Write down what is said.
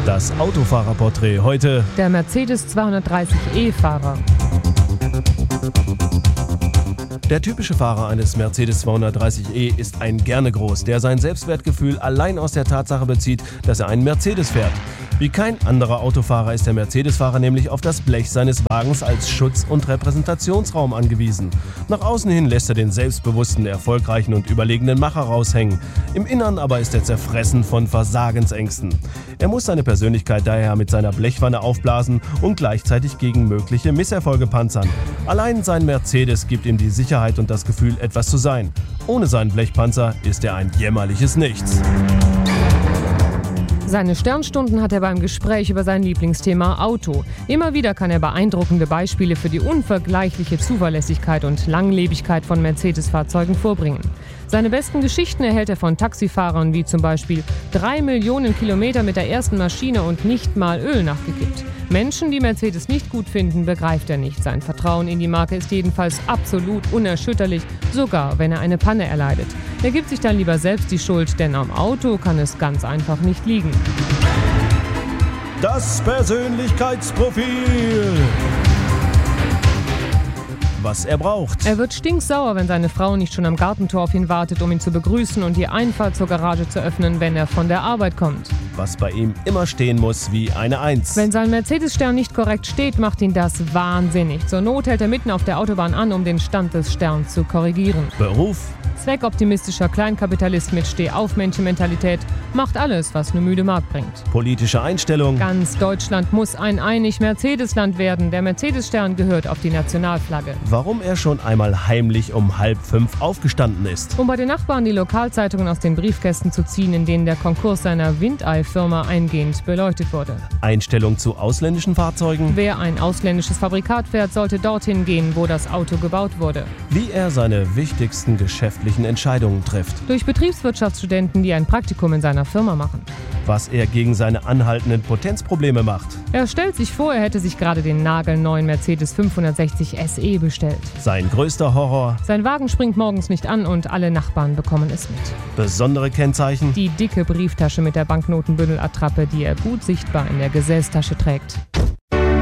Das Autofahrerporträt heute. Der Mercedes 230e-Fahrer. Der typische Fahrer eines Mercedes 230e ist ein Gerne-Groß, der sein Selbstwertgefühl allein aus der Tatsache bezieht, dass er einen Mercedes fährt. Wie kein anderer Autofahrer ist der Mercedes-Fahrer nämlich auf das Blech seines Wagens als Schutz- und Repräsentationsraum angewiesen. Nach außen hin lässt er den selbstbewussten, erfolgreichen und überlegenen Macher raushängen. Im Innern aber ist er zerfressen von Versagensängsten. Er muss seine Persönlichkeit daher mit seiner Blechwanne aufblasen und gleichzeitig gegen mögliche Misserfolge panzern. Allein sein Mercedes gibt ihm die Sicherheit und das Gefühl, etwas zu sein. Ohne seinen Blechpanzer ist er ein jämmerliches Nichts. Seine Sternstunden hat er beim Gespräch über sein Lieblingsthema Auto. Immer wieder kann er beeindruckende Beispiele für die unvergleichliche Zuverlässigkeit und Langlebigkeit von Mercedes-Fahrzeugen vorbringen. Seine besten Geschichten erhält er von Taxifahrern wie zum Beispiel 3 Millionen Kilometer mit der ersten Maschine und nicht mal Öl nachgekippt. Menschen, die Mercedes nicht gut finden, begreift er nicht. Sein Vertrauen in die Marke ist jedenfalls absolut unerschütterlich, sogar wenn er eine Panne erleidet. Er gibt sich dann lieber selbst die Schuld, denn am Auto kann es ganz einfach nicht liegen. Das Persönlichkeitsprofil. Was er braucht. Er wird stinksauer, wenn seine Frau nicht schon am Gartentor auf ihn wartet, um ihn zu begrüßen und die Einfahrt zur Garage zu öffnen, wenn er von der Arbeit kommt. Was bei ihm immer stehen muss wie eine Eins. Wenn sein Mercedes-Stern nicht korrekt steht, macht ihn das wahnsinnig. Zur Not hält er mitten auf der Autobahn an, um den Stand des Sterns zu korrigieren. Beruf. Zweckoptimistischer Kleinkapitalist mit Steh-auf-Männchen-Mentalität macht alles, was eine müde Magd bringt. Politische Einstellung. Ganz Deutschland muss ein einig Mercedes-Land werden. Der Mercedes-Stern gehört auf die Nationalflagge. Warum er schon einmal heimlich um 4:30 aufgestanden ist. Um bei den Nachbarn die Lokalzeitungen aus den Briefkästen zu ziehen, in denen der Konkurs seiner Windei-Firma eingehend beleuchtet wurde. Einstellung zu ausländischen Fahrzeugen. Wer ein ausländisches Fabrikat fährt, sollte dorthin gehen, wo das Auto gebaut wurde. Wie er seine wichtigsten geschäftlichen Entscheidungen trifft. Durch Betriebswirtschaftsstudenten, die ein Praktikum in seiner Firma machen. Was er gegen seine anhaltenden Potenzprobleme macht. Er stellt sich vor, er hätte sich gerade den nagelneuen Mercedes 560 SE bestellt. Sein größter Horror. Sein Wagen springt morgens nicht an und alle Nachbarn bekommen es mit. Besondere Kennzeichen. Die dicke Brieftasche mit der Banknotenbündelattrappe, die er gut sichtbar in der Gesäßtasche trägt.